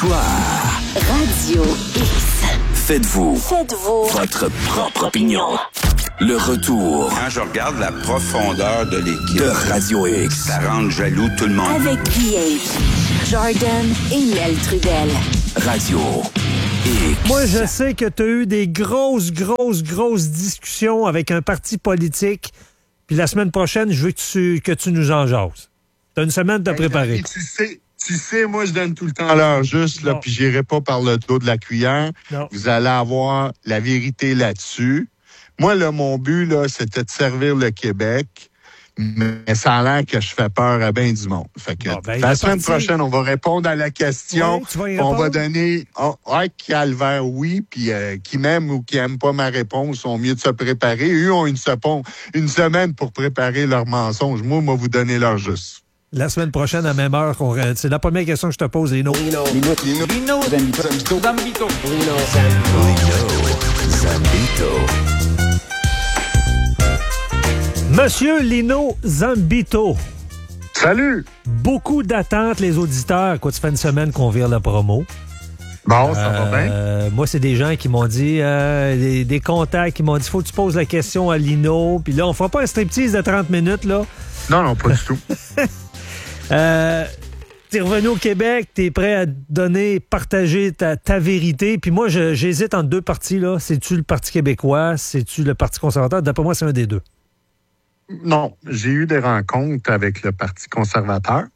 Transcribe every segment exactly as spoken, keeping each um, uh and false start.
Histoire. Radio X. Faites-vous. Faites-vous. Votre propre opinion. Le retour. Quand je regarde la profondeur de l'équipe de Radio X, ça rend jaloux tout le monde. Avec P H, Jordan et Mel Trudel. Radio X. Moi, je sais que tu as eu des grosses, grosses, grosses discussions avec un parti politique. Puis la semaine prochaine, je veux que tu, que tu nous en jases. Tu as une semaine de te préparer. Tu sais, tu sais, moi, je donne tout le temps l'heure juste, là, puis j'irai pas par le dos de la cuillère. Non. Vous allez avoir la vérité là-dessus. Moi, là, mon but, là, c'était de servir le Québec, mais ça a l'air que je fais peur à bien du monde. Fait que bon, ben, la semaine parti. prochaine, on va répondre à la question. Oui, tu vas y on répondre? va donner oh, ouais, calvaire, oui, puis euh, qui m'aime ou qui aime pas ma réponse sont mieux de se préparer. Eux ont une, sepon- une semaine pour préparer leurs mensonges. Moi, moi, vous donner leur juste. La semaine prochaine, à même heure, qu'on... c'est la première question que je te pose, Lino. Lino, Lino, Lino, Lino, Zambito, Zambito, Zambito, Lino, Zambito. Monsieur Lino Zambito. Salut! Beaucoup d'attentes, les auditeurs. Quoi, tu fais une semaine qu'on vire la promo. Bon, ça va bien? Euh, moi, c'est des gens qui m'ont dit, euh, des, des contacts qui m'ont dit, faut que tu poses la question à Lino. Puis là, on fera pas un striptease de trente minutes, là. Non, non, pas du tout. Euh, t'es revenu au Québec, t'es prêt à donner, partager ta, ta vérité. Puis moi, je, j'hésite entre deux partis, là. C'est-tu le Parti québécois? C'est-tu le Parti conservateur? D'après moi, c'est un des deux. Non, j'ai eu des rencontres avec le Parti conservateur.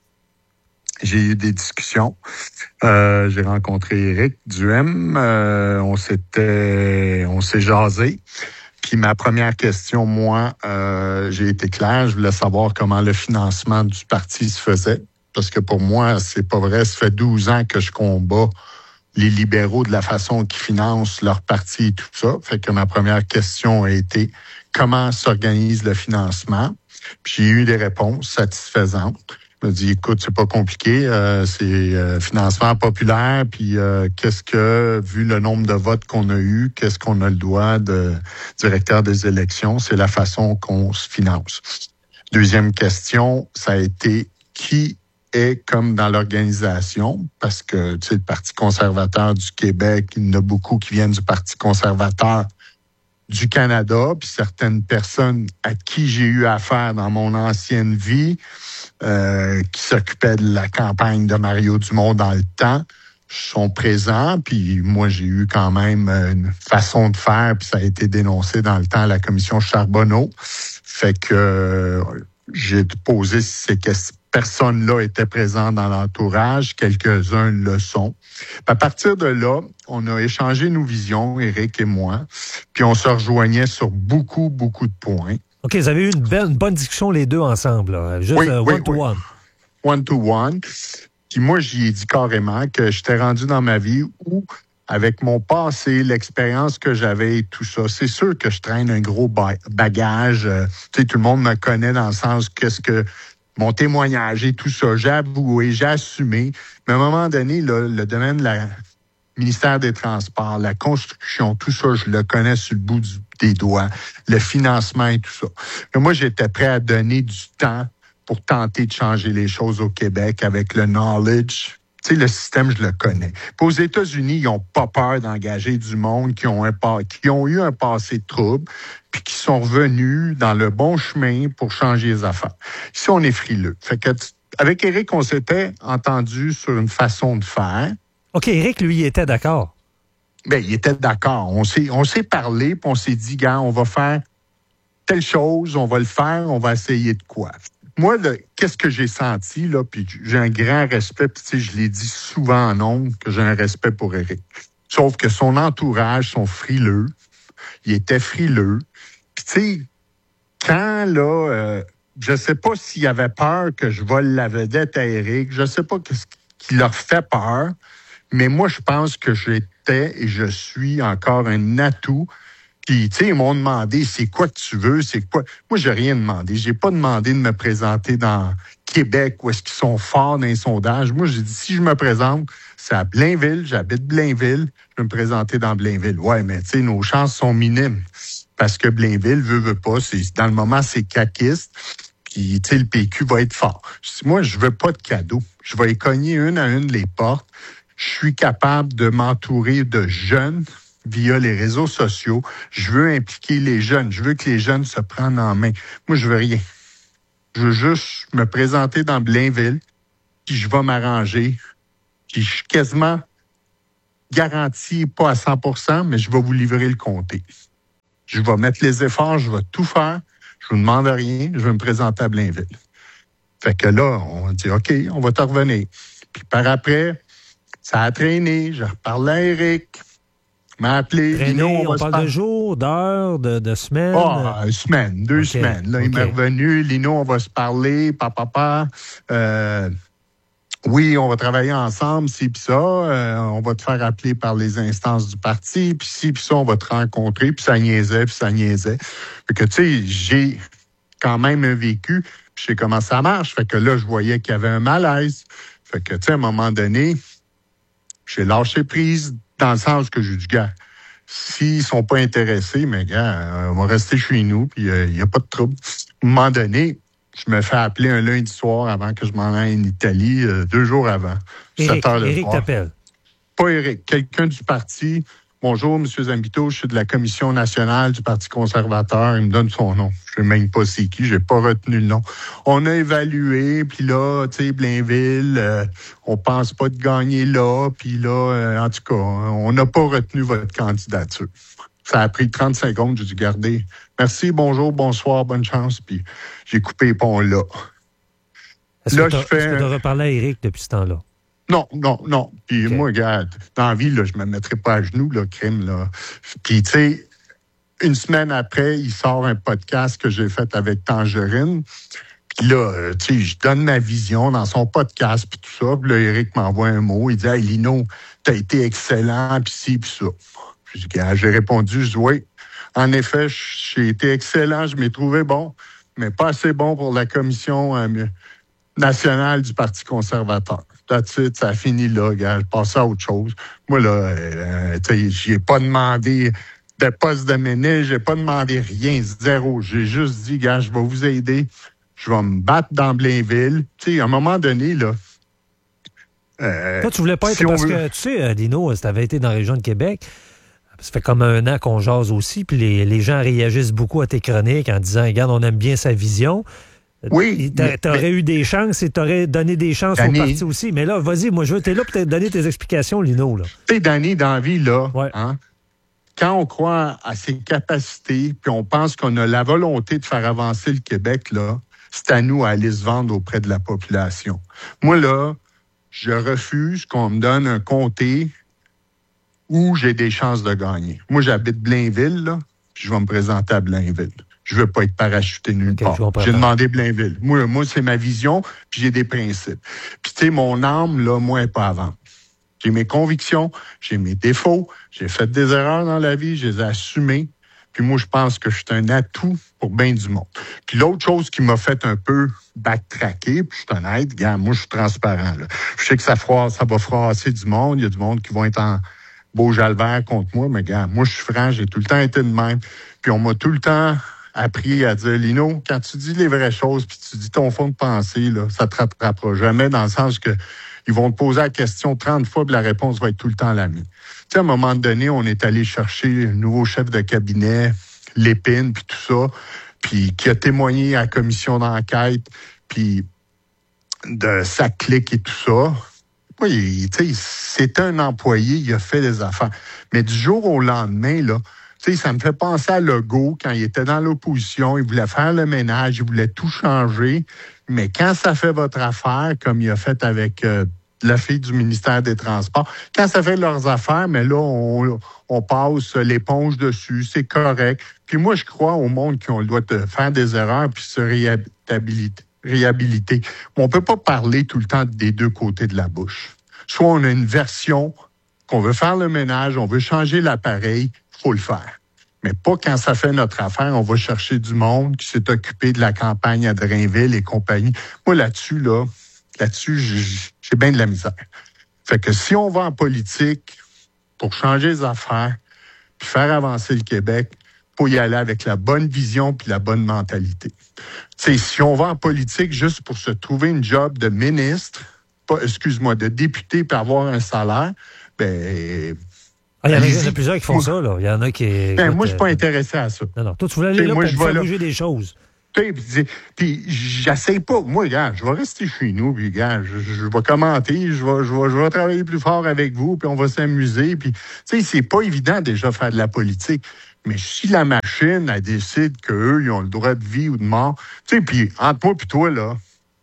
J'ai eu des discussions. Euh, j'ai rencontré Éric Duhem. Euh, on s'était, on s'est jasé. Puis ma première question, moi, euh, j'ai été clair. Je voulais savoir comment le financement du parti se faisait. Parce que pour moi, c'est pas vrai. Ça fait douze ans que je combats les libéraux de la façon qu'ils financent leur parti et tout ça. Fait que ma première question a été comment s'organise le financement. Puis j'ai eu des réponses satisfaisantes. Je me dis, écoute, c'est pas compliqué, euh, c'est euh, financement populaire, puis euh, qu'est-ce que, vu le nombre de votes qu'on a eu, qu'est-ce qu'on a le droit de directeur des élections, c'est la façon qu'on se finance. Deuxième question, ça a été qui est comme dans l'organisation, parce que, tu sais, le Parti conservateur du Québec, il y en a beaucoup qui viennent du Parti conservateur du Canada, puis certaines personnes à qui j'ai eu affaire dans mon ancienne vie, euh, qui s'occupaient de la campagne de Mario Dumont dans le temps, sont présents, puis moi, j'ai eu quand même une façon de faire, puis ça a été dénoncé dans le temps à la commission Charbonneau. Fait que euh, j'ai posé ces questions. Personnes-là étaient présentes dans l'entourage, quelques-uns le sont. Puis à partir de là, on a échangé nos visions, Éric et moi, puis on se rejoignait sur beaucoup, beaucoup de points. OK, vous avez eu une, belle, une bonne discussion les deux ensemble, là. Juste Oui, euh, oui, one to oui. one. One to one. Puis moi, j'y ai dit carrément que j'étais rendu dans ma vie où, avec mon passé, l'expérience que j'avais et tout ça, c'est sûr que je traîne un gros ba- bagage. Euh, tu sais, tout le monde me connaît dans le sens qu'est-ce que mon témoignage et tout ça, j'ai avoué, j'ai assumé. Mais à un moment donné, là, le domaine de la ministère des Transports, la construction, tout ça, je le connais sur le bout du, des doigts, le financement et tout ça. Mais moi, j'étais prêt à donner du temps pour tenter de changer les choses au Québec avec le knowledge. Tu sais, le système, je le connais. Puis aux États-Unis, ils n'ont pas peur d'engager du monde qui ont, un, qui ont eu un passé de trouble, puis qui sont revenus dans le bon chemin pour changer les affaires. Ici, on est frileux. Fait que, avec Éric, on s'était entendu sur une façon de faire. OK, Éric, lui, il était d'accord. Bien, il était d'accord. On s'est, on s'est parlé, puis on s'est dit, gars, on va faire telle chose, on va le faire, on va essayer de quoi. Moi, le, qu'est-ce que j'ai senti, là, puis j'ai un grand respect, puis tu sais, je l'ai dit souvent en nombre que j'ai un respect pour Éric. Sauf que son entourage sont frileux. Il était frileux. Puis tu sais, quand, là, euh, je sais pas s'il avait peur que je vole la vedette à Éric, je sais pas qu'est-ce qui leur fait peur, mais moi, je pense que j'étais et je suis encore un atout. Puis, tu sais, ils m'ont demandé, c'est quoi que tu veux, c'est quoi... Moi, j'ai rien demandé. J'ai pas demandé de me présenter dans Québec où est-ce qu'ils sont forts dans les sondages. Moi, j'ai dit, si je me présente, c'est à Blainville, j'habite Blainville, je vais me présenter dans Blainville. Ouais, mais tu sais, nos chances sont minimes. Parce que Blainville veut, veut pas. C'est, dans le moment, c'est caquiste. Puis, tu sais, le P Q va être fort. Je dis, moi, je veux pas de cadeaux. Je vais y cogner une à une les portes. Je suis capable de m'entourer de jeunes via les réseaux sociaux. Je veux impliquer les jeunes. Je veux que les jeunes se prennent en main. Moi, je veux rien. Je veux juste me présenter dans Blainville, puis je vais m'arranger. Puis je suis quasiment garanti, pas à cent pour cent, mais je vais vous livrer le comté. Je vais mettre les efforts, je vais tout faire. Je vous demande rien, je vais me présenter à Blainville. Fait que là, on dit, OK, on va te revenir. Puis par après, ça a traîné. Je reparlais à Éric. Il m'a appelé. Traîné, Lino, on, on va parle par... de jours, d'heures, de, de semaines? Ah, une semaine, deux okay. semaines. Là, okay. Il m'est revenu. Lino, on va se parler. Papa, papa. Euh, oui, on va travailler ensemble, ci puis ça. Euh, on va te faire appeler par les instances du parti. Puis ci puis ça, on va te rencontrer. Puis ça niaisait, puis ça niaisait. Fait que, tu sais, j'ai quand même un vécu. Je sais comment ça marche. Fait que là, je voyais qu'il y avait un malaise. Fait que, tu sais, à un moment donné, j'ai lâché prise dans le sens que j'ai dit, gars, s'ils sont pas intéressés, mais gars, on va rester chez nous, puis il euh, n'y a pas de trouble. À un moment donné, je me fais appeler un lundi soir avant que je m'en aille en Italie, euh, deux jours avant. Éric, Éric t'appelle. Pas Éric, quelqu'un du parti. Bonjour, M. Zambito, je suis de la Commission nationale du Parti conservateur. Il me donne son nom. Je ne sais même pas c'est qui, j'ai pas retenu le nom. On a évalué, puis là, tu sais, Blainville, euh, on pense pas de gagner là, puis là, euh, en tout cas, on n'a pas retenu votre candidature. Ça a pris trente secondes, j'ai dû garder. Merci, bonjour, bonsoir, bonne chance, puis j'ai coupé les ponts là. Est-ce là, que je fais... est-ce que tu as reparlé à Éric depuis ce temps-là? Non, non, non. Puis okay. moi, regarde, dans la vie, là, je me mettrais pas à genoux, là, crime, là. Puis, tu sais, une semaine après, il sort un podcast que j'ai fait avec Tangerine. Puis là, tu sais, je donne ma vision dans son podcast, puis tout ça. Puis là, Éric m'envoie un mot. Il dit « Hey, Lino, t'as été excellent, puis ci, puis ça. » Puis j'ai répondu, je dis « Oui, en effet, j'ai été excellent, je m'ai trouvé bon, mais pas assez bon pour la commission euh, nationale du Parti conservateur. » That's it, ça a fini là, gars. Je passe à autre chose. Moi, là, euh, tu sais, j'ai pas demandé de poste de ministre, j'ai pas demandé rien, zéro. J'ai juste dit, gars, je vais vous aider. Je vais me battre dans Blainville. Tu sais, à un moment donné, là. Euh, Toi, tu voulais pas être. Si parce veut... que, tu sais, Lino, si t'avais été dans la région de Québec, ça fait comme un an qu'on jase aussi, puis les, les gens réagissent beaucoup à tes chroniques en disant, regarde, on aime bien sa vision. Oui. Tu aurais eu des chances et tu aurais donné des chances Danny, au parti aussi. Mais là, vas-y, moi, je veux, t'es là pour te donner tes explications, Lino. Tu sais, Danny, dans la vie, là, ouais. hein, quand on croit à ses capacités, puis on pense qu'on a la volonté de faire avancer le Québec, là, c'est à nous à aller se vendre auprès de la population. Moi, là, je refuse qu'on me donne un comté où j'ai des chances de gagner. Moi, j'habite Blainville, là, puis je vais me présenter à Blainville. Je veux pas être parachuté nulle okay, part. J'ai demandé Blainville. Moi, moi, c'est ma vision, puis j'ai des principes. Puis, tu sais, mon âme, là, moi, elle n'est pas à vendre. J'ai mes convictions, j'ai mes défauts, j'ai fait des erreurs dans la vie, je les ai assumées. Puis moi, je pense que je suis un atout pour bien du monde. Puis l'autre chose qui m'a fait un peu backtracker, puis je suis honnête, gars, moi, je suis transparent, là. Je sais que ça, froisse, ça va froisser du monde. Il y a du monde qui vont être en beau jalvert contre moi, mais gars, moi, je suis franc, j'ai tout le temps été de même. Puis on m'a tout le temps appris à dire, Lino, quand tu dis les vraies choses, puis tu dis ton fond de pensée, là, ça te rattrapera jamais, dans le sens que ils vont te poser la question trente fois, puis la réponse va être tout le temps la même. Tu sais, à un moment donné, on est allé chercher un nouveau chef de cabinet, Lépine, puis tout ça, puis qui a témoigné à la commission d'enquête, puis de sa clique et tout ça. Oui, tu sais, c'est un employé, il a fait des affaires. Mais du jour au lendemain, là, tu sais, ça me fait penser à Legault, quand il était dans l'opposition, il voulait faire le ménage, il voulait tout changer. Mais quand ça fait votre affaire, comme il a fait avec euh, la fille du ministère des Transports, quand ça fait leurs affaires, mais là, on, on passe l'éponge dessus, c'est correct. Puis moi, je crois au monde qu'on doit faire des erreurs puis se réhabiliter. réhabiliter. On peut pas parler tout le temps des deux côtés de la bouche. Soit on a une version qu'on veut faire le ménage, on veut changer l'appareil, faut le faire. Mais pas quand ça fait notre affaire, on va chercher du monde qui s'est occupé de la campagne à Drainville et compagnie. Moi, là-dessus, là, là-dessus, j'ai bien de la misère. Fait que si on va en politique pour changer les affaires, puis faire avancer le Québec, faut y aller avec la bonne vision puis la bonne mentalité. Tu sais, si on va en politique juste pour se trouver une job de ministre, pas, excuse-moi, de député pour avoir un salaire, ben... Ah, il y en a, il y en a plusieurs qui font ça, là. Il y en a qui... Ben, écoute, moi, je suis pas euh, intéressé à ça. Non, non. Toi, tu voulais aller là moi, pour je faire vais là. bouger des choses. Puis, puis j'essaie pas. Moi, regarde, je vais rester chez nous, puis regarde, je, je vais commenter, je vais, je, vais, je vais travailler plus fort avec vous, puis on va s'amuser. Puis, tu sais, c'est pas évident déjà faire de la politique. Mais si la machine, elle décide qu'eux, ils ont le droit de vie ou de mort, tu sais, puis entre moi puis toi, là,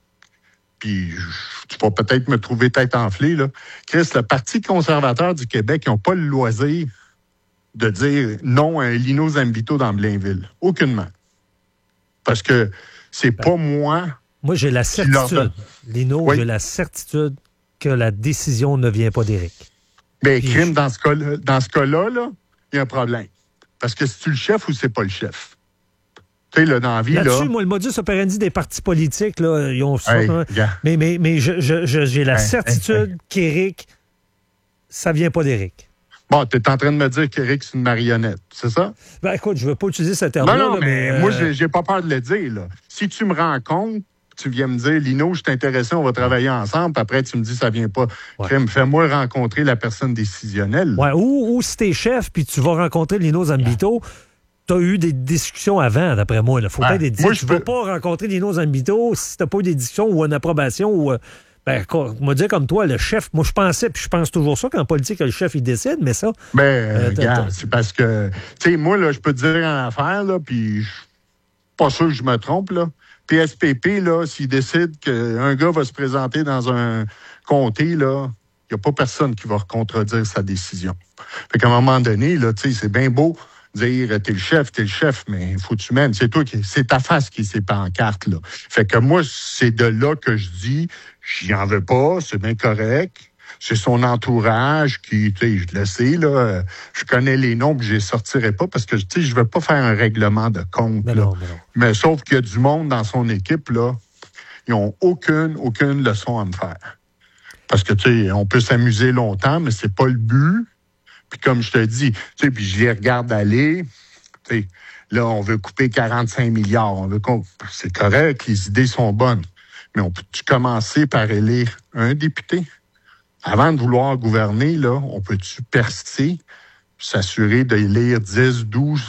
puis tu vas peut-être me trouver tête enflée, là. Chris, le Parti conservateur du Québec, ils n'ont pas le loisir de dire non à un Lino Zambito dans Blainville. Aucunement. Parce que c'est pas moi... Moi, j'ai la certitude, leur... Lino, oui. j'ai la certitude que la décision ne vient pas d'Éric. Bien, Puis crime, je... dans ce cas-là, dans ce cas-là, là, il y a un problème. Parce que c'est-tu le chef ou c'est pas le chef? Tu sais, là, dans la vie, Là-dessus, là... moi, le modus operandi des partis politiques, là, ils ont ça. Hey, hein. yeah. Mais, mais, mais je, je, je, j'ai la Hey, certitude hey, hey. qu'Éric, ça vient pas d'Éric. Bon, t'es en train de me dire qu'Éric, c'est une marionnette, c'est ça? Ben, écoute, je veux pas utiliser ce terme-là. Non, non, là, mais, mais moi, euh, j'ai, j'ai pas peur de le dire, là. Si tu me rencontres, tu viens me dire, Lino, je suis intéressé, on va travailler ensemble, puis après, tu me dis, ça vient pas. Ouais. Crème, fais-moi rencontrer la personne décisionnelle. Ouais, ou, ou si t'es chef, puis tu vas rencontrer Lino Zambito, tu as eu des discussions avant, d'après moi. Il faut Ouais. pas des Moi, Tu je ne vas peux- pas rencontrer Lino Zambito si tu n'as pas eu des discussions ou une approbation. Ou, euh, ben, on va dire comme toi, le chef, moi je pensais, puis je pense toujours ça qu'en politique, le chef, il décide, mais ça... Ben, Euh, regarde, t'as- c'est parce que, tu sais, moi, là, je peux te dire en affaire, là, puis je suis pas sûr que je me trompe, là. P S P P, là, s'il décide qu'un gars va se présenter dans un comté, là, il n'y a pas personne qui va contredire sa décision. Fait qu'à un moment donné, là, tu sais, c'est bien beau dire t'es le chef, t'es le chef, mais il faut que tu mènes. C'est toi qui, c'est ta face qui s'est pas en carte, là. Fait que moi, c'est de là que je dis, j'y en veux pas, c'est bien correct. C'est son entourage qui, tu sais, je le sais, là, je connais les noms, puis je les sortirai pas parce que, tu sais, je veux pas faire un règlement de compte, Ben là. non, ben non. Mais sauf qu'il y a du monde dans son équipe, là, ils ont aucune, aucune leçon à me faire. Parce que, tu sais, on peut s'amuser longtemps, mais c'est pas le but. Puis comme je te dis, tu sais, puis je les regarde aller, tu sais, là, on veut couper quarante-cinq milliards, on veut qu'on... C'est correct, les idées sont bonnes, mais on peut-tu commencer par élire un député? Avant de vouloir gouverner, là, on peut-tu percer, s'assurer d'élire dix, douze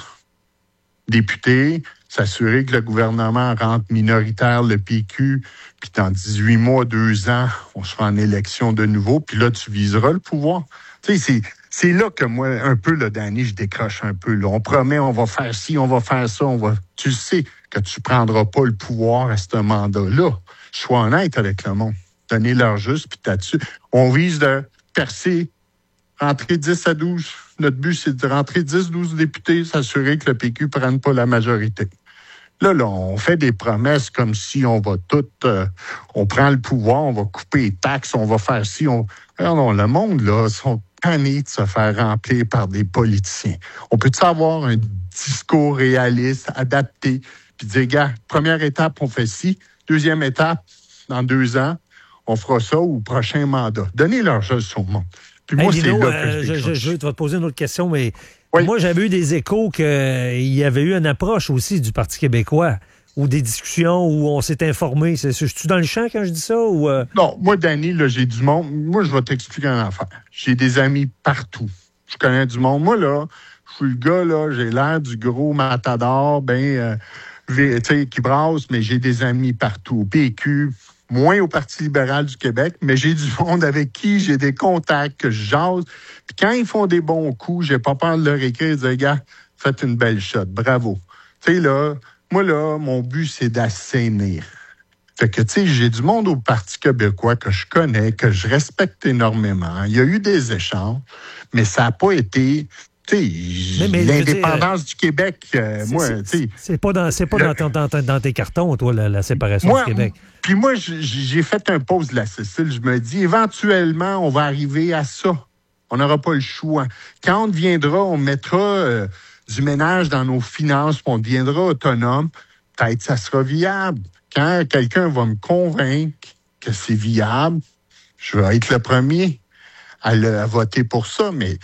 députés, s'assurer que le gouvernement rentre minoritaire, le P Q, puis dans dix-huit mois, deux ans, on sera en élection de nouveau, puis là, tu viseras le pouvoir. Tu sais, c'est, c'est là que moi, un peu, là, Danny, je décroche un peu. Là. On promet, on va faire ci, on va faire ça, on va... Tu sais que tu prendras pas le pouvoir à ce mandat-là. Sois honnête avec le monde. Donner leur juste, puis là-dessus. On vise de percer, rentrer dix à douze. Notre but, c'est de rentrer dix douze députés, s'assurer que le P Q ne prenne pas la majorité. Là, là, on fait des promesses comme si on va tout... Euh, on prend le pouvoir, on va couper les taxes, on va faire ci, on... Alors non, le monde, là, sont tannés de se faire remplir par des politiciens. On peut-tu avoir un discours réaliste, adapté, puis dire, gars, première étape, on fait ci, deuxième étape, dans deux ans, on fera ça au prochain mandat. Donnez-leur juste au monde. Puis moi, Hey, c'est Lino, là que euh, je je, je, décroche. je vais te poser une autre question, mais Oui. moi, j'avais eu des échos qu'il y avait eu une approche aussi du Parti québécois ou des discussions où on s'est informé. C'est, je suis dans le champ quand je dis ça? Ou euh... Non, moi, Danny, là, j'ai du monde. Moi, je vais t'expliquer une affaire. J'ai des amis partout. Je connais du monde. Moi, là, je suis le gars, là, j'ai l'air du gros matador, ben, euh, tu sais, qui brasse, mais j'ai des amis partout. Au P Q, moins au Parti libéral du Québec, mais j'ai du monde avec qui j'ai des contacts, que je jase. Puis quand ils font des bons coups, j'ai pas peur de leur écrire et de dire, gars, faites une belle shot, bravo. Tu sais, là, moi, là, mon but, c'est d'assainir. Fait que, tu sais, j'ai du monde au Parti québécois que je connais, que je respecte énormément. Il y a eu des échanges, mais ça n'a pas été... Tu sais, Mais- mais je veux l'indépendance du Québec, euh, c'est, moi, c'est- tu sais... c'est pas dans, c'est pas Le- dans, ton- dans, dans tes cartons, toi, la, la séparation Moi, du Québec. Puis moi, j- j'ai fait un pause de la Cécile. Je me dis, éventuellement, on va arriver à ça. On n'aura pas le choix. Quand on deviendra, on mettra euh, du ménage dans nos finances, puis on deviendra autonome, peut-être ça sera viable. Quand quelqu'un va me convaincre que c'est viable, je vais être le premier à, le, à voter pour ça. Mais,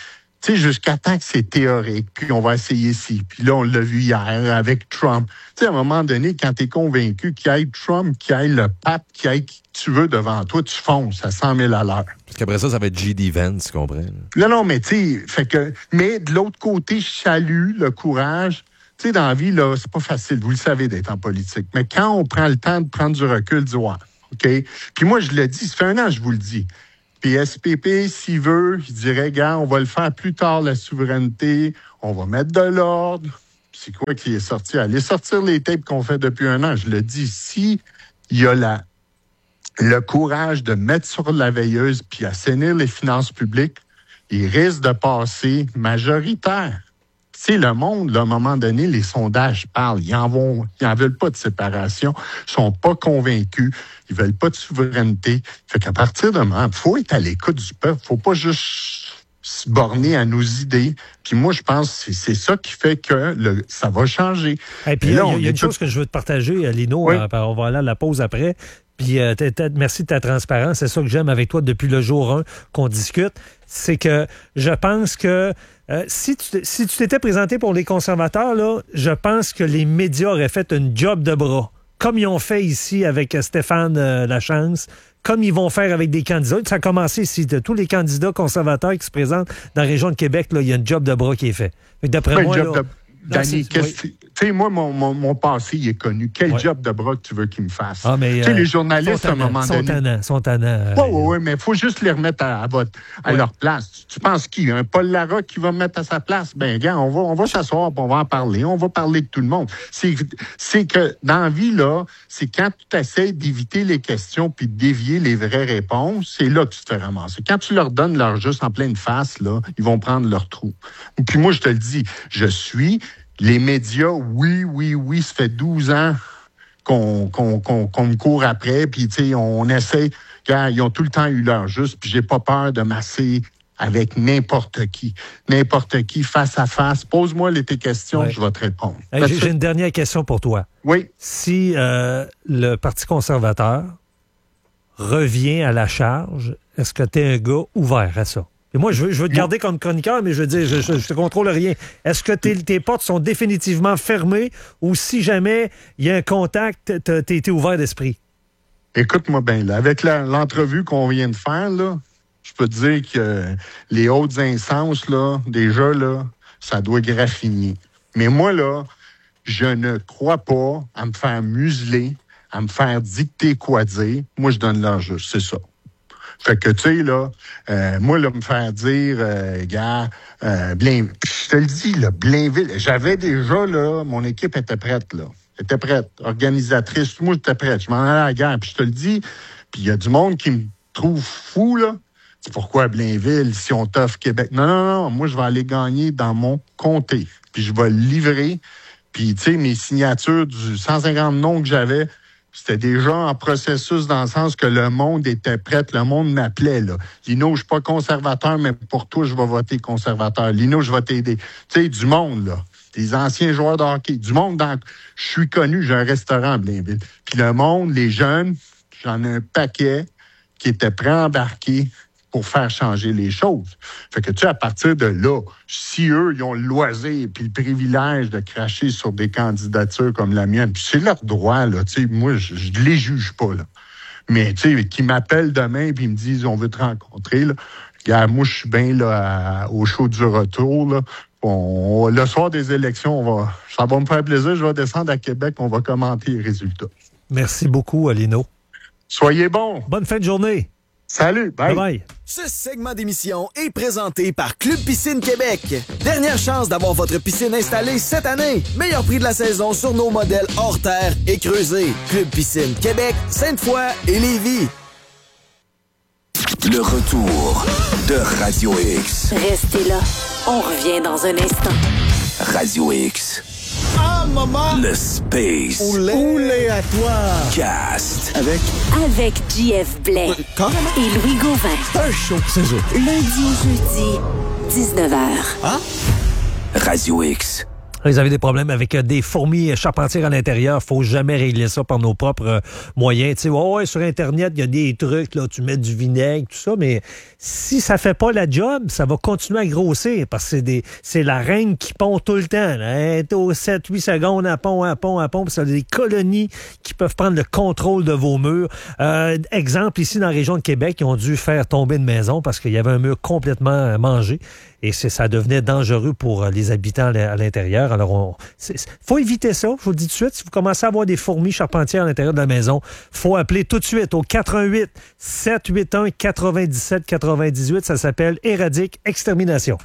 Tu sais, jusqu'à temps que c'est théorique, puis on va essayer ci. Puis là, on l'a vu hier avec Trump. Tu sais, à un moment donné, quand tu es convaincu qu'il y ait Trump, qu'il y ait le pape, qu'il y ait qui tu veux devant toi, tu fonces à cent mille à l'heure. Parce qu'après ça, ça va être J D Vance, tu comprends? Non, non, mais tu sais, fait que... Mais de l'autre côté, je salue le courage. Tu sais, dans la vie, là, c'est pas facile, vous le savez, d'être en politique. Mais quand on prend le temps de prendre du recul, du ouais, OK? Puis moi, je le dis, ça fait un an, je vous le dis. Puis S P P, s'il veut, je dirais, gars, on va le faire plus tard, la souveraineté, on va mettre de l'ordre. C'est quoi qui est sorti? Allez sortir les tapes qu'on fait depuis un an. Je le dis, si il y a la, le courage de mettre sur la veilleuse puis assainir les finances publiques, il risque de passer majoritaire. Tu sais, le monde, là, à un moment donné, les sondages parlent. Ils en vont, ils en veulent pas de séparation. Ils sont pas convaincus. Ils veulent pas de souveraineté. Fait qu'à partir de moment, il faut être à l'écoute du peuple. Faut pas juste se borner à nos idées. Puis moi, je pense que c'est, c'est ça qui fait que le, ça va changer. Et puis, il y a, y a une chose que je veux te partager, Lino. Oui. Euh, on va aller à la pause après. Puis, euh, t'as, t'as, merci de ta transparence. C'est ça que j'aime avec toi depuis le jour un qu'on discute. C'est que je pense que Euh, si, tu, si tu t'étais présenté pour les conservateurs, là, je pense que les médias auraient fait une job de bras, comme ils ont fait ici avec Stéphane euh, Lachance, comme ils vont faire avec des candidats. Ça a commencé ici. De tous les candidats conservateurs qui se présentent dans la région de Québec, là, il y a une job de bras qui est fait. Fait que d'après ben, moi, job là, de... Danny, qu'est-ce que... Tu sais, moi, mon, mon, mon passé, il est connu. Quel ouais. job de bras que tu veux qu'il me fasse? Ah, mais, tu sais, euh, les journalistes, tannants, à un moment sont donné... Tannants, sont tannants. Oui, oui, oui, mais il faut juste les remettre à, à, votre, à ouais. leur place. Tu penses qui? Un Paul Larocque qui va me mettre à sa place? Ben, gars, on va, on va s'asseoir et on va en parler. On va parler de tout le monde. C'est, c'est que, dans la vie, là, c'est quand tu essaies d'éviter les questions puis de dévier les vraies réponses, c'est là que tu te fais ramasser. Quand tu leur donnes leur juste en pleine face, là, ils vont prendre leur trou. Puis moi, je te le dis, je suis... Les médias, oui, oui, oui, ça fait douze ans qu'on, qu'on, qu'on, qu'on me court après, puis tu sais, on essaie, car ils ont tout le temps eu leur juste, puis j'ai pas peur de masser avec n'importe qui. N'importe qui, face à face. Pose-moi les tes questions, ouais. je vais te répondre. Hey, j'ai, j'ai une dernière question pour toi. Oui. Si euh, le Parti conservateur revient à la charge, est-ce que tu es un gars ouvert à ça? Et moi, je veux, je veux te garder comme chroniqueur, mais je veux dire, je, je, je te contrôle rien. Est-ce que tes, tes portes sont définitivement fermées ou si jamais il y a un contact, t'as été ouvert d'esprit? Écoute-moi bien, là, avec la, l'entrevue qu'on vient de faire, là, je peux te dire que les hautes instances, là, déjà, là, ça doit graffiner. Mais moi, là, je ne crois pas à me faire museler, à me faire dicter quoi dire. Moi, je donne leur juste, c'est ça. Fait que, tu sais, là, euh, moi, là, me faire dire, euh, gars, euh, Blain... je te le dis, là, Blainville, j'avais déjà, là, mon équipe était prête, là. Elle était prête, organisatrice, moi, j'étais prête. Je m'en allais à la guerre, puis je te le dis, puis il y a du monde qui me trouve fou, là. C'est pourquoi Blainville, si on t'offre Québec? Non, non, non, moi, je vais aller gagner dans mon comté, puis je vais le livrer. Puis, tu sais, mes signatures du cent cinquante noms que j'avais, c'était déjà en processus dans le sens que le monde était prêt. Le monde m'appelait, là. Lino, je suis pas conservateur, mais pour toi, je vais voter conservateur. Lino, je vais t'aider. Tu sais, du monde, là. Des anciens joueurs de hockey. Du monde dans... Je suis connu, j'ai un restaurant à Blainville. Puis le monde, les jeunes, j'en ai un paquet qui étaient prêts à embarquer pour faire changer les choses. Fait que, tu sais, à partir de là, si eux, ils ont le loisir puis le privilège de cracher sur des candidatures comme la mienne, puis c'est leur droit, là, tu sais, moi, je, je les juge pas, là. Mais, tu sais, qui m'appellent demain puis ils me disent, on veut te rencontrer, là. Regarde, moi, je suis bien, là, à, au show du retour, là. On, le soir des élections, on va, ça va me faire plaisir, je vais descendre à Québec, on va commenter les résultats. Merci beaucoup, Lino. Soyez bons. Bonne fin de journée. Salut, bye. Bye bye. Ce segment d'émission est présenté par Club Piscine Québec. Dernière chance d'avoir votre piscine installée cette année. Meilleur prix de la saison sur nos modèles hors terre et creusés. Club Piscine Québec, Sainte-Foy et Lévis. Le retour de Radio X. Restez là. On revient dans un instant. Radio X. Ah, maman! Le Space. Oulé à toi! Cast. Avec? Avec J F Blais. Euh, carrément? Et Louis Gauvin. Un show, c'est ça. Lundi au jeudi, dix-neuf heures. Ah? Radio X. Ils avaient des problèmes avec des fourmis charpentières à l'intérieur. Faut jamais régler ça par nos propres moyens. Tu sais, oh ouais, sur Internet, il y a des trucs, là, tu mets du vinaigre, tout ça, mais si ça fait pas la job, ça va continuer à grossir parce que c'est des, c'est la reine qui pond tout le temps. Elle est aux sept huit secondes à pond, à pond, à pond, puis ça a des colonies qui peuvent prendre le contrôle de vos murs. Euh, exemple, ici, dans la région de Québec, ils ont dû faire tomber une maison parce qu'il y avait un mur complètement mangé. Et c'est, ça devenait dangereux pour les habitants à l'intérieur. Alors, on, c'est, faut éviter ça. Je vous le dis tout de suite. Si vous commencez à avoir des fourmis charpentières à l'intérieur de la maison, faut appeler tout de suite au quatre un huit, sept huit un, neuf sept neuf huit. Ça s'appelle Éradique Extermination.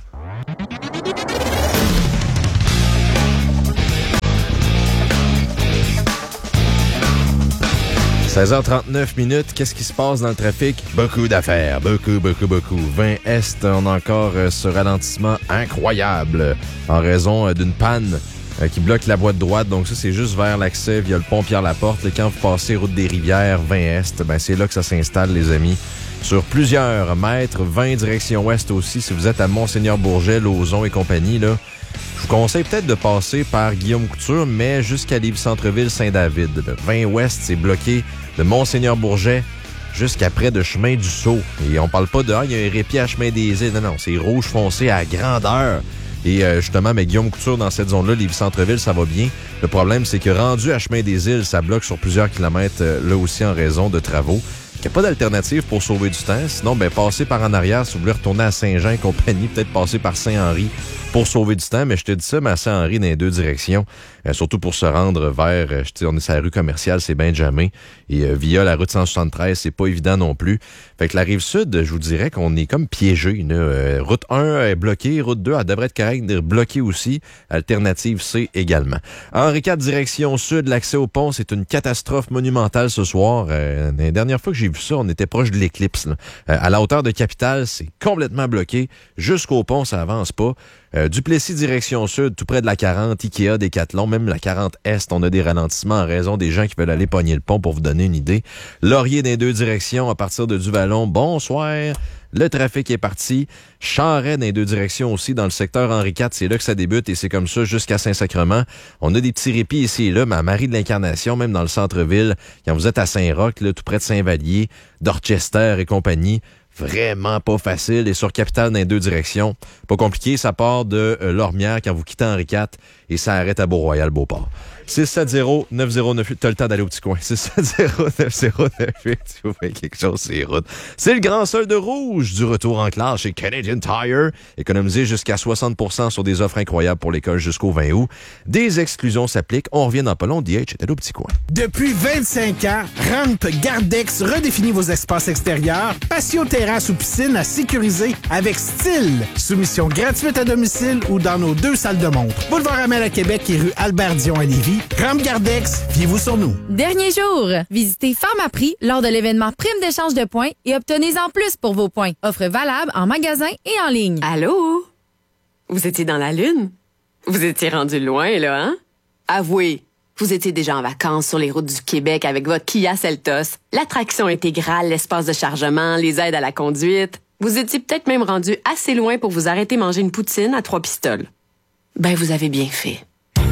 seize heures trente-neuf minutes, qu'est-ce qui se passe dans le trafic? Beaucoup d'affaires, beaucoup, beaucoup, beaucoup. vingt Est, on a encore euh, ce ralentissement incroyable en raison euh, d'une panne euh, qui bloque la voie de droite. Donc ça, c'est juste vers l'accès via le pont Pierre-Laporte. Et quand vous passez route des Rivières, vingt Est, ben, c'est là que ça s'installe, les amis. Sur plusieurs mètres, vingt direction ouest aussi. Si vous êtes à Monseigneur-Bourget, Lauson et compagnie, là, je vous conseille peut-être de passer par Guillaume Couture, mais jusqu'à Lévis-Centreville, Saint-David. Le vingt ouest, c'est bloqué de Monseigneur-Bourget jusqu'à près de Chemin du Sceau. Et on parle pas de « Ah, il y a un répit à Chemin des Îles ». Non, non, c'est rouge foncé à grandeur. Et euh, justement, mais Guillaume Couture, dans cette zone-là, Lévis-Centreville, ça va bien. Le problème, c'est que rendu à Chemin des Îles, ça bloque sur plusieurs kilomètres, euh, là aussi en raison de travaux. Il n'y a pas d'alternative pour sauver du temps. Sinon, ben passer par en arrière, si vous voulez retourner à Saint-Jean et compagnie, peut-être passer par Saint-Henri pour sauver du temps. Mais je te dis ça, mais à Saint-Henri, dans les deux directions, euh, surtout pour se rendre vers, euh, je te dis, on est sur la rue commerciale, c'est Benjamin. Et euh, via la route cent soixante-treize, c'est pas évident non plus. Fait que la Rive-Sud, je vous dirais qu'on est comme piégé. Euh, route un est bloquée, route deux, elle devrait être correcte, bloquée aussi. Alternative C également. Henri quatre, direction sud, l'accès au pont, c'est une catastrophe monumentale ce soir. Euh, la dernière fois que j'ai vu ça, on était proche de l'éclipse. Là. Euh, à la hauteur de Capitale, c'est complètement bloqué. Jusqu'au pont, ça avance pas. Euh, Duplessis, direction sud, tout près de la quarante, Ikea, Décathlon, même la quarante Est, on a des ralentissements en raison des gens qui veulent aller pogner le pont pour vous donner une idée. Laurier dans les deux directions, à partir de Duvalon, bonsoir. Le trafic est parti. Charret dans les deux directions aussi, dans le secteur Henri quatre, c'est là que ça débute et c'est comme ça jusqu'à Saint-Sacrement. On a des petits répits ici et là, mais à Marie de l'Incarnation, même dans le centre-ville, quand vous êtes à Saint-Roch, là, tout près de Saint-Vallier, Dorchester et compagnie, vraiment pas facile. Et sur Capitale, dans les deux directions, pas compliqué, ça part de euh, Lormière quand vous quittez Henri quatre et ça arrête à Beau-Royal-Beauport. six sept zéro neuf zéro neuf huit. T'as le temps d'aller au petit coin. six sept zéro neuf zéro neuf huit. Si vous faites quelque chose, c'est route. C'est le grand solde rouge du retour en classe chez Canadian Tire. Économisez jusqu'à soixante pour cent sur des offres incroyables pour l'école jusqu'au vingt août. Des exclusions s'appliquent. On revient dans pas long. D H est allé au petit coin. Depuis vingt-cinq ans, Ramp Gardex redéfinit vos espaces extérieurs. Patio, terrasse ou piscine à sécuriser avec style. Soumission gratuite à domicile ou dans nos deux salles de montre. Boulevard Amel à Québec et rue Albert-Dion à Lévis. Ramp Gardex, fiez-vous sur nous. Dernier jour, visitez Pharmaprix lors de l'événement Prime d'échange de points et obtenez-en plus pour vos points. Offre valable en magasin et en ligne. Allô? Vous étiez dans la Lune? Vous étiez rendu loin, là, hein? Avouez, vous étiez déjà en vacances sur les routes du Québec avec votre Kia Seltos. L'attraction intégrale, l'espace de chargement, les aides à la conduite. Vous étiez peut-être même rendu assez loin pour vous arrêter manger une poutine à trois pistoles. Ben, vous avez bien fait.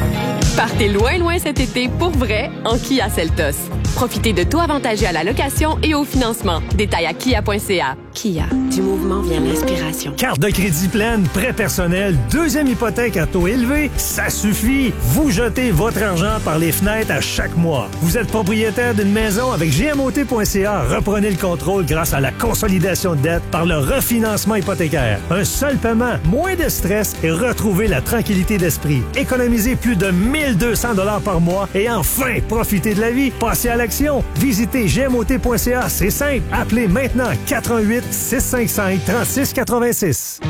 Partez loin, loin cet été pour vrai en Kia Seltos. Profitez de taux avantagés à la location et au financement. Détails à kia point c a. Kia, du mouvement vient l'inspiration. Carte de crédit pleine, prêt personnel, deuxième hypothèque à taux élevé, ça suffit. Vous jetez votre argent par les fenêtres à chaque mois. Vous êtes propriétaire d'une maison avec G M O T point C A. Reprenez le contrôle grâce à la consolidation de dette par le refinancement hypothécaire. Un seul paiement, moins de stress et retrouvez la tranquillité d'esprit. Économisez plus de mille deux cents dollars par mois et enfin, profitez de la vie. Passez à l'action. Visitez G M O T point C A. C'est simple. Appelez maintenant quatre un huit, six cinq cinq, trois six huit six.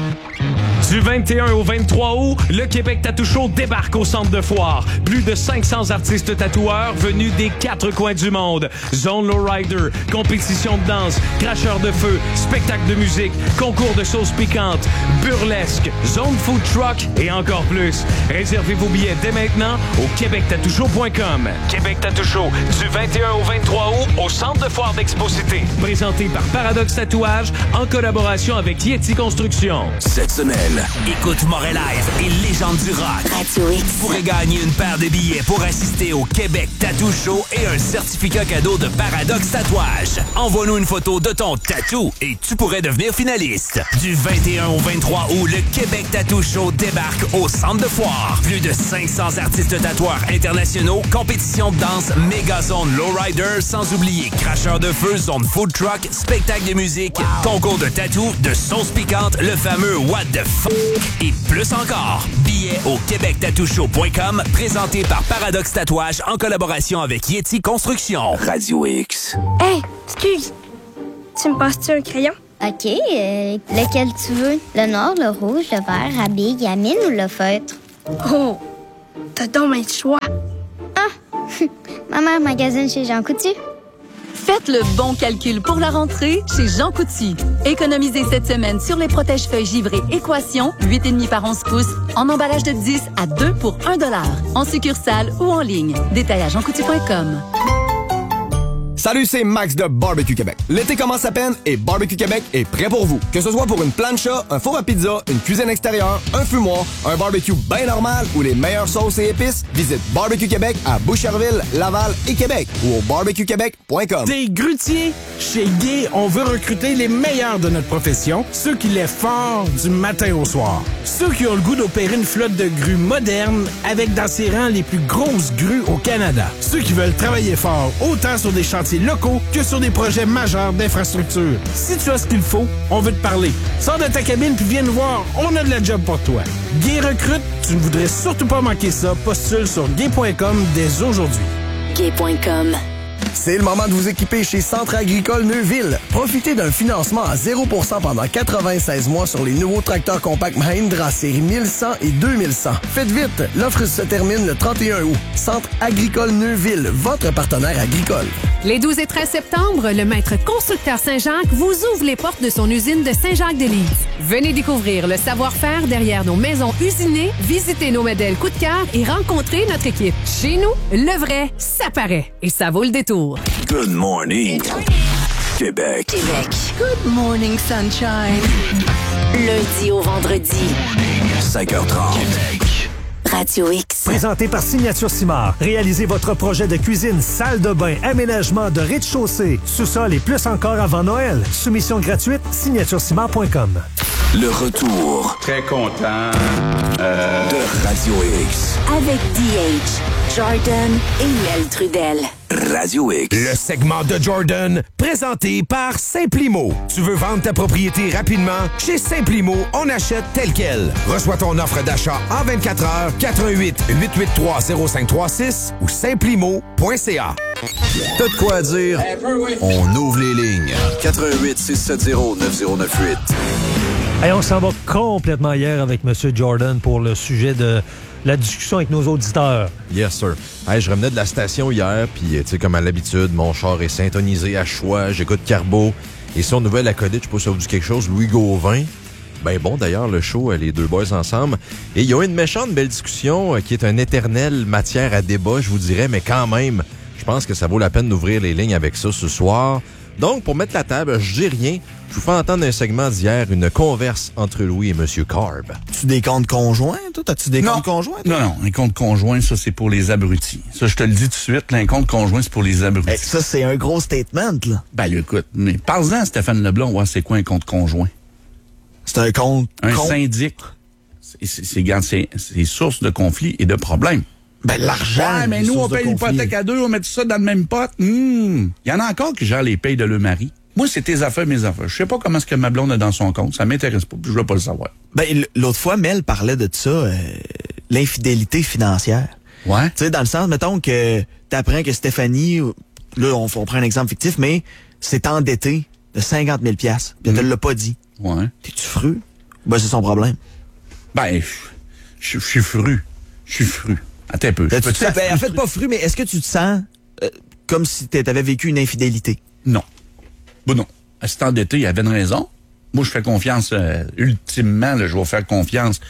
Du vingt et un au vingt-trois août, le Québec Tattoo Show débarque au centre de foire. Plus de cinq cents artistes tatoueurs venus des quatre coins du monde. Zone Lowrider, compétition de danse, cracheur de feu, spectacle de musique, concours de sauces piquantes, burlesque, zone food truck et encore plus. Réservez vos billets dès maintenant au québec tattoo show point com. Québec Tattoo Show, du vingt et un au vingt-trois août, au centre de foire d'Expo Cité. Présenté par Paradoxe Tatouage en collaboration avec Yeti Construction. Cette semaine, Montréal. Écoute Montréal Live et Légende du rock. Radio X. Vous pourrez gagner une paire de billets pour assister au Québec Tattoo Show et un certificat cadeau de Paradoxe Tatouage. Envoie-nous une photo de ton tatou et tu pourrais devenir finaliste. Du vingt et un au vingt-trois août, le Québec Tattoo Show débarque au Centre de Foire. Plus de cinq cents artistes tatoueurs internationaux, compétition de danse, méga zone lowrider, sans oublier cracheur de feu, zone food truck, spectacle de musique, wow. Concours de tatou, de sauce piquante, le fameux What the F*** et plus encore. Billets au québec tattoo show point com, présenté par Paradoxe Tatouage en collaboration avec Yeti Construction. Radio X. Hey, excuse. Tu me passes-tu un crayon? OK. Euh, lequel tu veux? Le noir, le rouge, le vert, la bille, la mine ou le feutre? Oh, t'as donc un choix. Ah, ma mère magasine chez Jean Coutu. Faites le bon calcul pour la rentrée chez Jean Coutu. Économisez cette semaine sur les protège-feuilles givrés Équation, huit virgule cinq par onze pouces, en emballage de dix à deux pour un dollar, en succursale ou en ligne. Détail à jean coutu point com. Salut, c'est Max de Barbecue Québec. L'été commence à peine et Barbecue Québec est prêt pour vous. Que ce soit pour une plancha, un four à pizza, une cuisine extérieure, un fumoir, un barbecue bien normal ou les meilleures sauces et épices, visite Barbecue Québec à Boucherville, Laval et Québec ou au barbecue québec point com. T'es grutier? Chez Guy, on veut recruter les meilleurs de notre profession, ceux qui lèvent fort du matin au soir. Ceux qui ont le goût d'opérer une flotte de grues moderne avec dans ses rangs les plus grosses grues au Canada. Ceux qui veulent travailler fort autant sur des chantiers locaux que sur des projets majeurs d'infrastructure. Si tu as ce qu'il faut, on veut te parler. Sors de ta cabine puis viens nous voir, on a de la job pour toi. Gay recrute, tu ne voudrais surtout pas manquer ça. Postule sur gay point com dès aujourd'hui. gay point com. C'est le moment de vous équiper chez Centre agricole Neuville. Profitez d'un financement à zéro pour cent pendant quatre-vingt-seize mois sur les nouveaux tracteurs compacts Mahindra série mille cent et deux mille cent. Faites vite, l'offre se termine le trente et un août. Centre agricole Neuville, votre partenaire agricole. Les douze et treize septembre, le maître constructeur Saint-Jacques vous ouvre les portes de son usine de Saint-Jacques-de-Lys. Venez découvrir le savoir-faire derrière nos maisons usinées, visiter nos modèles coup de cœur et rencontrer notre équipe. Chez nous, le vrai, ça paraît et ça vaut le détour. Good morning, Québec. Québec. Good morning, sunshine. Lundi au vendredi. cinq heures trente. Radio X. Présenté par Signature Simard. Réalisez votre projet de cuisine, salle de bain, aménagement de rez-de-chaussée, sous-sol et plus encore avant Noël. Soumission gratuite, signature simard point com. Le retour. Très content euh... de Radio X. Avec D H, Jordan et Mel Trudel. Radio X. Le segment de Jordan, présenté par Simplimo. Tu veux vendre ta propriété rapidement? Chez Simplimo, on achète tel quel. Reçois ton offre d'achat en vingt-quatre heures, quatre un huit, huit huit trois, zéro cinq trois six ou simplimo point c a. T'as de quoi dire? On ouvre les lignes. quatre un huit, six sept zéro, neuf zéro neuf huit. Hey, on s'en va complètement hier avec M. Jordan pour le sujet de la discussion avec nos auditeurs. Yes, sir. Hey, je revenais de la station hier, puis tu sais, comme à l'habitude, mon char est syntonisé à choix, j'écoute Carbo. Et son nouvel acolyte, je sais pas si ça vous dit quelque chose, Louis Gauvin. Ben bon, d'ailleurs, le show, les deux boys ensemble. Et il y a eu une méchante belle discussion euh, qui est une éternelle matière à débat, je vous dirais, mais quand même, je pense que ça vaut la peine d'ouvrir les lignes avec ça ce soir. Donc, pour mettre la table, je dis rien. Je vous fais entendre un segment d'hier, une converse entre Louis et M. Carb. Tu des comptes conjoints, toi? T'as-tu des non. comptes conjoints? Toi? Non, non. Un compte conjoint, ça, c'est pour les abrutis. Ça, je te le dis tout de suite, un compte conjoint, c'est pour les abrutis. Hey, ça, c'est un gros statement, là. Ben, écoute, mais parle-en, Stéphane Leblanc, ouais, c'est quoi un compte conjoint? C'est un compte... Un compte... syndic. C'est, c'est, c'est, c'est source de conflits et de problèmes. Ben, l'argent. Ouais, mais nous, on paye l'hypothèque à deux, on met tout ça dans le même pot. Il mmh. y en a encore qui gèrent les payes de leur mari. Moi, c'est tes affaires, mes affaires. Je sais pas comment est-ce que ma blonde a dans son compte. Ça m'intéresse pas, puis je veux pas le savoir. Ben, l'autre fois, Mel parlait de ça, euh, l'infidélité financière. Ouais. Tu sais, dans le sens, mettons que t'apprends que Stéphanie, là, on, on prend un exemple fictif, mais s'est endettée de cinquante mille piastres. Puis elle te l'a pas dit. Ouais. T'es-tu fru? Ben, c'est son problème. Ben, je suis fru. Je suis fru. Attends un peu. Ben, tu te, ben, en fait, pas fru, mais est-ce que tu te sens euh, comme si t'avais vécu une infidélité? Non. Bon, non. Elle s'est endettée, il avait une raison. Moi, je fais confiance, euh, ultimement, là, je vais faire confiance.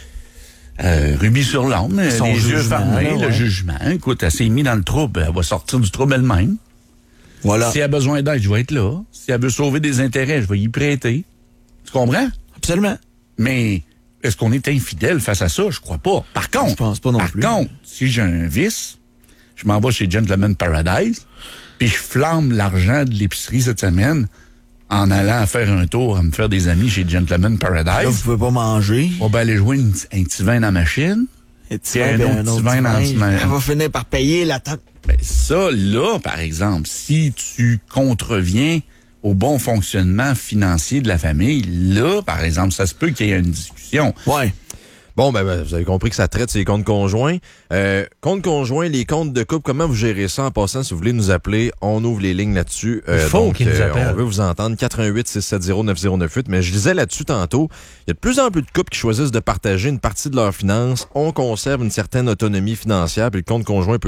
Euh, rubis sur l'âme, les yeux fermés, ouais. Le jugement. Écoute, elle s'est mise dans le trouble, elle va sortir du trouble elle-même. Voilà. Si elle a besoin d'aide, je vais être là. Si elle veut sauver des intérêts, je vais y prêter. Tu comprends? Absolument. Mais est-ce qu'on est infidèle face à ça? Je crois pas. Par contre, je pense pas non par plus. contre, si j'ai un vice, je m'en vais chez Gentleman Paradise, puis je flambe l'argent de l'épicerie cette semaine en allant faire un tour à me faire des amis chez Gentleman Paradise. Là, vous pouvez pas manger. On va aller jouer une, un petit vin dans la machine. Et puis un, un autre petit vin dans la semaine. On va finir par payer la tente. Ben, ça, là, par exemple, si tu contreviens au bon fonctionnement financier de la famille, là, par exemple, ça se peut qu'il y ait une discussion. Ouais. Bon, ben, ben, vous avez compris que ça traite ces comptes conjoints. Euh, comptes conjoints, les comptes de couple, comment vous gérez ça en passant? Si vous voulez nous appeler, on ouvre les lignes là-dessus. Euh, Il faut donc, qu'ils nous appellent. Euh, on veut vous entendre. quatre un huit six sept zéro neuf zéro neuf huit. Mais je disais là-dessus tantôt, il y a de plus en plus de couples qui choisissent de partager une partie de leurs finances. On conserve une certaine autonomie financière, puis le compte conjoint peut